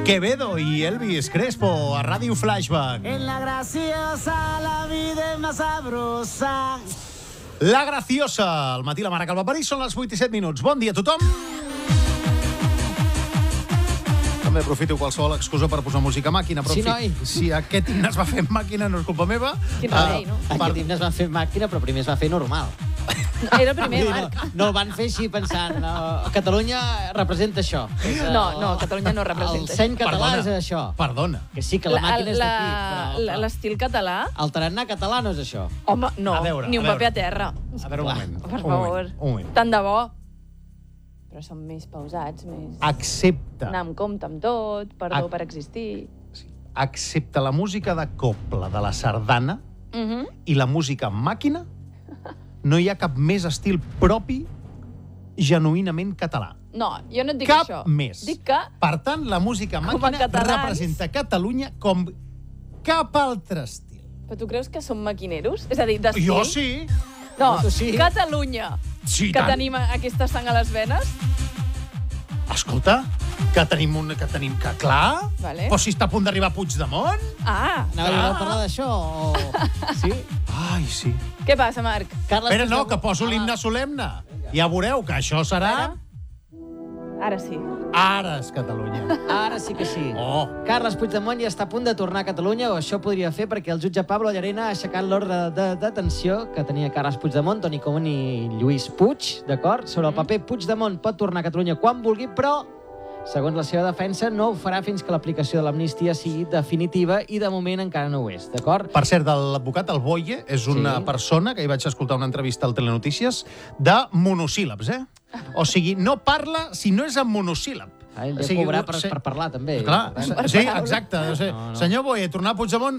Quevedo y Elvis Crespo a Radio Flashback. En la graciosa la vida es más sabrosa. La Graciosa, al matí la Mare Calva París, són les 8 i 7 minuts. Bon dia a tothom. També aprofito qualsevol excusa per posar música a màquina, però Sí, noi. si aquest himne es va fer en màquina no és culpa meva. Quin remei, no? Aquest himne es va fer en màquina, però primer es va fer normal. Era el primer, Marc. No el van fer així pensant, Catalunya representa això. No, Catalunya no representa El seny català Perdona, és això. Perdona. Que sí, que la màquina és d'aquí, però L'estil català... el tarannà català no és això. Home, no, A veure, ni un a veure. paper a terra. A veure, un moment. Per favor. Un moment. Tant de bo. Però som més pausats, més... Accepta. Anar amb compte amb tot, perdó per existir. Accepta la música de copla de la sardana i la música en màquina. No hi ha cap més estil propi genuïnament català. No, jo no et dic Cap això. més. Dic que... Per tant, la música en Com a màquina catalans. representa Catalunya com cap altre estil. Però tu creus que som maquineros? És a dir, d'estil? Jo sí. No, Tu sí. Catalunya. Sí, Que tant. tenim aquesta sang a les venes. Escolta, que tenim que clar. Vale. Però si està a punt d'arribar a Puigdemont. Ah, Anava a parlar d'això o... Sí? Ai, sí. què passa, Marc? Carles Espera, no, Puigdemont- que poso l'himne solemne. Ja veureu que això serà... Ara sí. Ara és Catalunya. Ara sí que sí. Oh. Carles Puigdemont ja està a punt de tornar a Catalunya, o això podria fer perquè el jutge Pablo Llarena ha aixecat l'ordre de detenció que tenia Carles Puigdemont, Toni Comín i Lluís Puig, d'acord? Sobre el paper, Puigdemont pot tornar a Catalunya quan vulgui, però, segons la seva defensa, no ho farà fins que l'aplicació de l'amnistia sigui definitiva i, de moment, encara no ho és, d'acord? Per cert, l'advocat, el Boye, és una Sí. persona que hi vaig escoltar una entrevista al Telenotícies de monosíl·labs, O sigui, no parla si no és en monosíl·lab. Ell O ha sigui, de cobrar per parlar, també. Clar, Per sí, tant, exacte. O sigui, No. Senyor Boye, tornar a Puigdemont?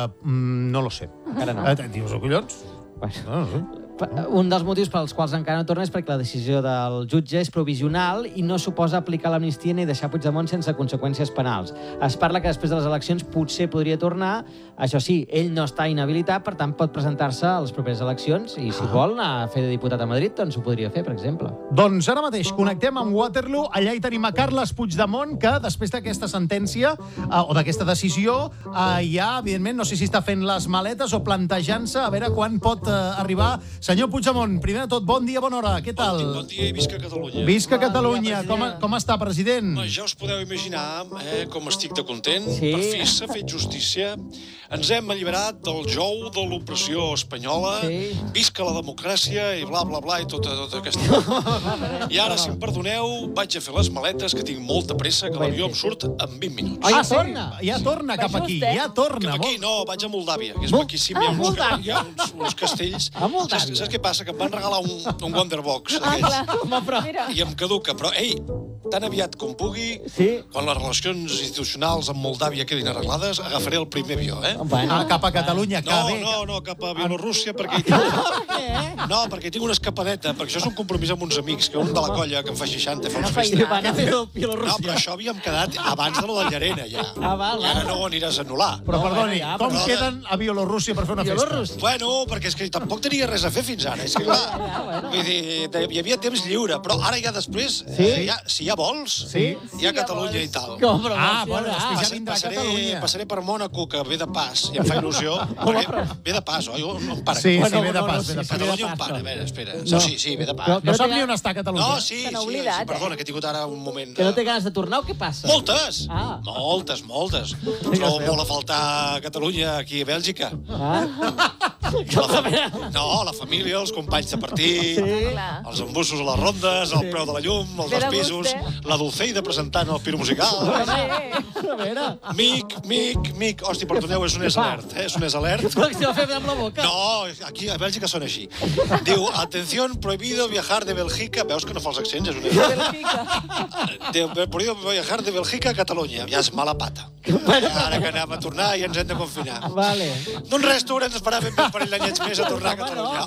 No lo sé. Encara no. Dius, collons? Bueno. No sé. Un dels motius pels quals encara no torna és perquè la decisió del jutge és provisional i no suposa aplicar l'amnistia ni deixar Puigdemont sense conseqüències penals. Es parla que després de les eleccions potser podria tornar. Això sí, ell no està inhabilitat, per tant pot presentar-se a les properes eleccions i si vol anar a fer de diputat a Madrid, doncs ho podria fer, per exemple. Doncs ara mateix connectem amb Waterloo. Allà hi tenim a Carles Puigdemont, que després d'aquesta sentència o d'aquesta decisió ja, evidentment, no sé si està fent les maletes o plantejant-se a veure quan pot arribar. Senyor Puigdemont, primer de tot, bon dia, bona hora. Què tal? Bon dia i visca Catalunya. Visca Bon dia, Catalunya. president. Com està, president? Ja us podeu imaginar com estic de content. Sí. Per fi s'ha fet justícia. Ens hem alliberat del jou de l'opressió espanyola. Sí. Visca la democràcia i bla, bla, bla, i tota aquesta... I ara, si em perdoneu, vaig a fer les maletes, que tinc molta pressa, que l'avió em surt en 20 minuts. ja sí? torna? Ja torna cap Va aquí. just, Ja torna. Cap aquí no, vaig a Moldàvia, que és Mol- maquíssim. Ah, Hi ha uns, Moldàvia. hi ha uns castells. A Moldàvia. Saps què passa? Que em van regalar un Wonderbox. Ah, aquells. clar. Home, però... Mira. I em caduca, però, ei, tan aviat com pugui, Sí. quan les relacions institucionals amb Moldàvia quedin arreglades, agafaré el primer avió, Bueno, Cap a Catalunya, que bé. No, cap a Bielorússia, perquè hi tinc... No, perquè hi tinc una escapadeta, perquè això és un compromís amb uns amics, que un de la colla que em fa 60 fa uns I festes. va anar a fer el No, Bielorússia. però això havíem quedat abans de lo del Llarena, ja. Ah, val, I ara val. no ho aniràs a anul·lar. Però, No, perdoni, ja, com però- queden a Bielorússia per fer una festa? Bielorússia. Bueno, perquè és que tampoc tenia res a fer fins ara. És que, clar, vull dir, hi havia temps lliure, però ara ja després, si ja vols, Sí. hi ha Catalunya i tal. Com, però Bueno, després ja vindrà a Catalunya. Passaré per Mònaco, que ve de pas, i em fa il·lusió. perquè ve de pas, oi? On para? Sí, Bueno, sí, ve de no, pas, no, ve sí, de sí, pas. ve de Catalunya on pas, para? A no. veure, espera. No. Sí, ve de pas. Però- No sap té ni ga- on està Catalunya. No, sí, Se n'ha oblidat, perdona, que he tingut ara un moment Que no de... té ganes de tornar o què passa? Moltes! Ah. Moltes. Trobo molt a faltar Catalunya aquí a Bèlgica. La família, els companys de partit, Clar. els embussos a les rondes, el preu de la llum, els Ve de dos pisos, gust, la Dulceida presentant el Piro Musical. A veure... Mic, hosti, perdoneu, és un és alert, és un és alert. Si va fer amb la boca. No, aquí a Bèlgica són així. Diu, atención, prohibido viajar de Bèlgica. Veus que no fa els accents? És prohibido viajar de Bèlgica a Catalunya. Ja és mala pata. Ara que anem a tornar i ens hem de confinar. Vale. Doncs res, tu haurem d'esperar ben bé un parell d'anyets més a tornar a Catalunya.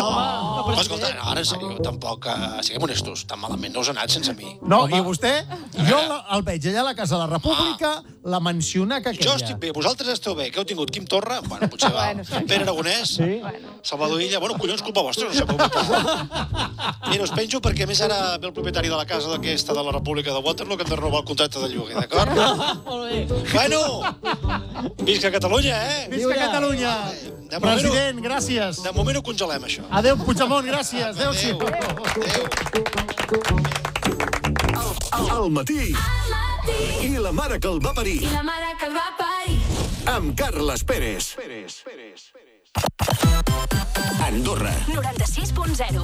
Però escolta, ara en sèrio, tampoc, siguem honestos, tan malament no us ha anat sense mi. No, i vostè? Jo el veig allà a la Casa de la República, la mansionaca aquella. Jo estic bé, vosaltres esteu bé. Què heu tingut? Quim Torra? Bueno, potser va. Pere Aragonès? Sí. Salvador Illa? Bueno, collons, culpa vostra, no sé com ho Mira, us penjo perquè a més ara ve el propietari de la casa d'aquesta de la República de Waterloo que hem de renovar el contracte de lloguer, d'acord? Molt bé. Bueno, visca Catalunya, Visca Catalunya! President, gràcies. De moment ho congelem, això. Adéu, Puigdemont, gràcies. Adéu-siau. Al matí. I la mare que el va parir. Amb Carles Pérez. Andorra. 96.0.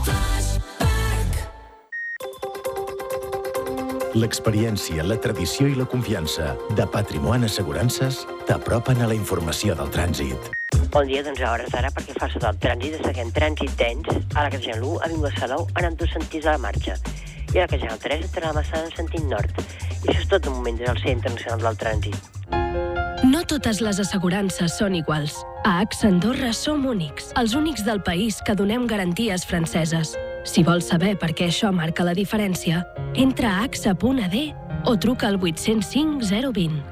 L'experiència, la tradició i la confiança de Patrimoni Assegurances t'apropen a la informació del trànsit. Bon dia, doncs a hores d'ara, perquè fa sota el trànsit, destaquem trànsit dens a la Casa General 1, a Avinguda Salou, en ambdós sentits de la marxa. I a la Casa General 3, a Torre de la Massana, en sentit nord. I això és tot de moment des del Centre Internacional del Trànsit. No totes les assegurances són iguals. A AXA Andorra som únics, els únics del país que donem garanties franceses. Si vols saber per què això marca la diferència, entra a axa.ad o truca al 805 020.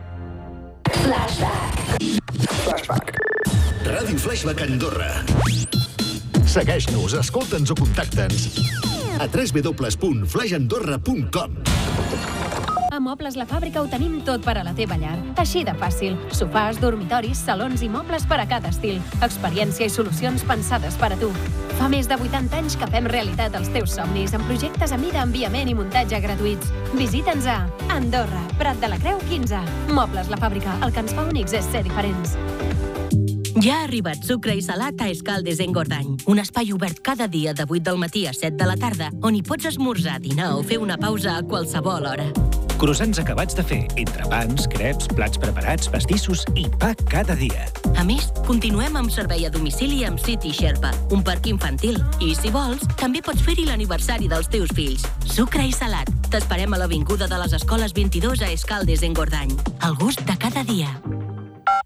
Flashback. Ràdio Flashback Andorra. Segueix-nos, escolta'ns o contacta'ns a www.flashandorra.com. A Mobles La Fàbrica ho tenim tot per a la teva llar. Així de fàcil. Sofàs, dormitoris, salons i mobles per a cada estil. Experiència i solucions pensades per a tu. Fa més de 80 anys que fem realitat els teus somnis amb projectes a mida, enviament i muntatge gratuïts. Visita'ns a Andorra, Prat de la Creu 15. Mobles La Fàbrica. El que ens fa únics és ser diferents. Ja ha arribat Sucre i Salat a Escaldes Engordany, un espai obert cada dia de 8 del matí a 7 de la tarda, on hi pots esmorzar, dinar o fer una pausa a qualsevol hora. Croissants acabats de fer, entrepans, creps, plats preparats, pastissos i pa cada dia. A més, continuem amb servei a domicili amb City Sherpa, un parc infantil. I, si vols, també pots fer-hi l'aniversari dels teus fills. Sucre i Salat. T'esperem a l'Avinguda de les Escoles 22 a Escaldes Engordany. El gust de cada